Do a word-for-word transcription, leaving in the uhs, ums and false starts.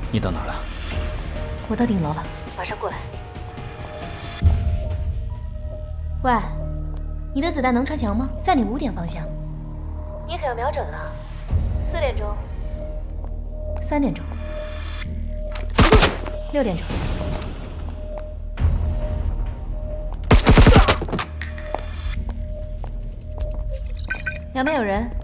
你到哪了？ 我到顶楼了，马上过来。喂，你的子弹能穿墙吗？在你五点方向。你可要瞄准了。四点钟，三点钟，六点钟。两边有人，